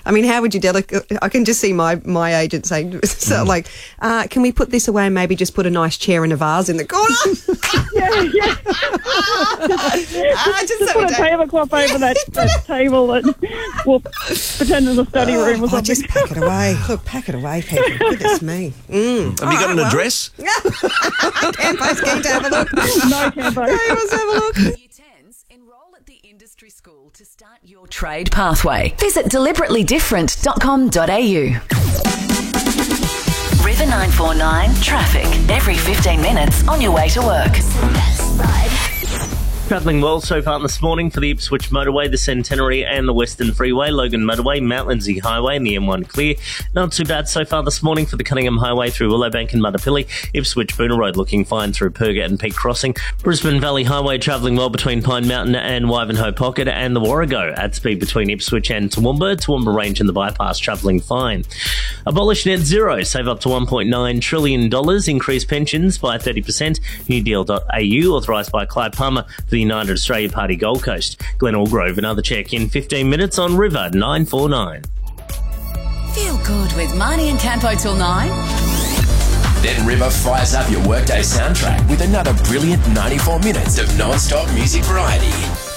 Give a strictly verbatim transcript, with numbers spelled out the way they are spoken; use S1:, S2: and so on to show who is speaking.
S1: I mean, how would you delegate? I can just see my, my agent saying, so mm. like, uh, can we put this away and maybe just put a nice chair and a vase in the corner?
S2: yeah, yeah.
S1: uh, just
S2: just put a tablecloth over that, that table and we'll pretend it's a study
S1: oh,
S2: room or
S1: oh,
S2: something.
S1: Just pack it away. Look, pack it away, people. Goodness me. Mm.
S3: Have All you got right, an well. address?
S1: Campo's keen to have a look.
S2: No, Campo.
S1: He wants to have a look.
S4: Enroll at the industry school to start your trade pathway. Visit deliberately different dot com dot a u. River nine four nine traffic every fifteen minutes on your way to work.
S5: Travelling well so far this morning for the Ipswich Motorway, the Centenary and the Western Freeway, Logan Motorway, Mount Lindesay Highway and the M one clear. Not too bad so far this morning for the Cunningham Highway through Willowbank and Muttapilly. Ipswich Boonah Road looking fine through Purga and Peak Crossing. Brisbane Valley Highway travelling well between Pine Mountain and Wivenhoe Pocket, and the Warrego at speed between Ipswich and Toowoomba. Toowoomba Range and the bypass travelling fine. Abolish net zero, save up to one point nine trillion dollars, increase pensions by thirty percent. new deal dot a u, authorised by Clyde Palmer for the United Australia Party Gold Coast. Glen Allgrove, another check in fifteen minutes on River nine four nine.
S4: Feel good with Marnie and Campo till nine.
S6: Then River fires up your workday soundtrack with another brilliant ninety-four minutes of non-stop music variety.